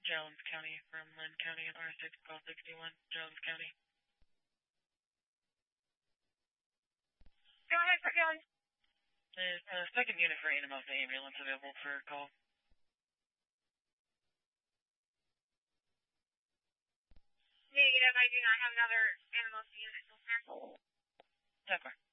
Jones County from Lynn County and R6 1261, Jones County. Go ahead, Fort Jones. There's a second unit for Animals ambulance available for call. Negative, I do not have another animals unit, sir. 10-4.